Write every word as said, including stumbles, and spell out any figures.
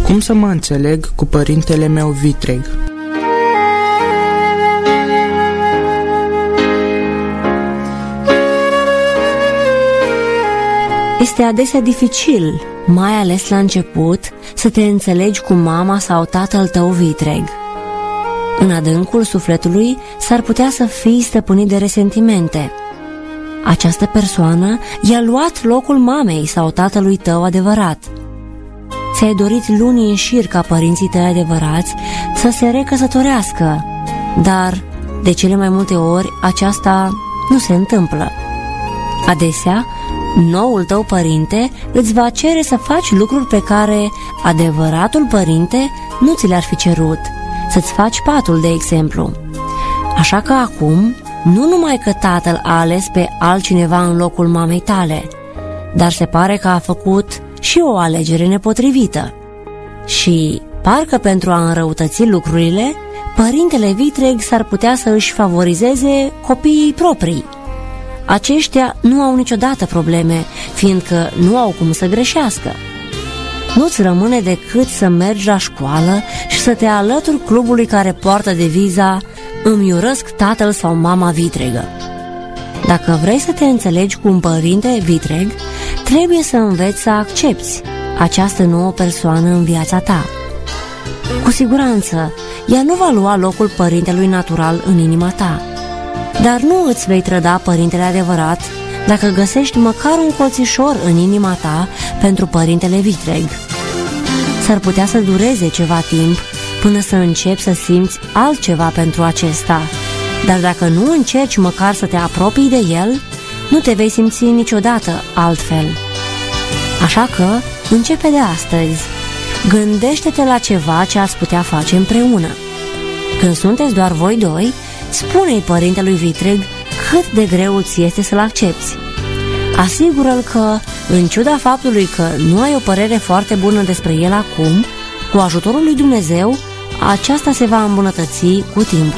Cum să mă înțeleg cu părintele meu vitreg? Este adesea dificil, mai ales la început, să te înțelegi cu mama sau tatăl tău vitreg. În adâncul sufletului s-ar putea să fii stăpânit de resentimente. Această persoană i-a luat locul mamei sau tatălui tău adevărat. Ți-ai dorit luni în șir ca părinții tăi adevărați să se recăsătorească, dar de cele mai multe ori aceasta nu se întâmplă. Adesea, noul tău părinte îți va cere să faci lucruri pe care adevăratul părinte nu ți le-ar fi cerut, să-ți faci patul, de exemplu. Așa că acum, nu numai că tatăl a ales pe altcineva în locul mamei tale, dar se pare că a făcut și o alegere nepotrivită. Și parcă pentru a înrăutăți lucrurile, părintele vitreg s-ar putea să își favorizeze copiii proprii. Aceștia nu au niciodată probleme, fiindcă nu au cum să greșească. Nu-ți rămâne decât să mergi la școală și să te alături clubului care poartă deviza "Îmi urăsc tatăl sau mama vitregă". Dacă vrei să te înțelegi cu un părinte vitreg, trebuie să înveți să accepti această nouă persoană în viața ta. Cu siguranță, ea nu va lua locul părintelui natural în inima ta, dar nu îți vei trăda părintele adevărat dacă găsești măcar un colțișor în inima ta pentru părintele vitreg. S-ar putea să dureze ceva timp până să începi să simți altceva pentru acesta, dar dacă nu încerci măcar să te apropii de el, nu te vei simți niciodată altfel. Așa că începe de astăzi. Gândește-te la ceva ce ați putea face împreună. Când sunteți doar voi doi, spune-i părintelui vitreg cât de greu ți este să-l accepti. Asigură-l că, în ciuda faptului că nu ai o părere foarte bună despre el acum, cu ajutorul lui Dumnezeu, aceasta se va îmbunătăți cu timpul.